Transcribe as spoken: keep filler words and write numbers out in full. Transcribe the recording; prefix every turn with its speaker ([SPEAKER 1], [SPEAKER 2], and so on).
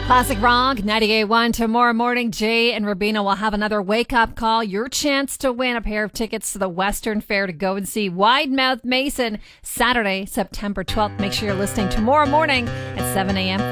[SPEAKER 1] Classic Rock, ninety-eight point one. Tomorrow morning, Jay and Rubina will have another wake-up call. Your chance to win a pair of tickets to the Western Fair to go and see Wide Mouth Mason Saturday, September twelfth. Make sure you're listening tomorrow morning at seven a.m.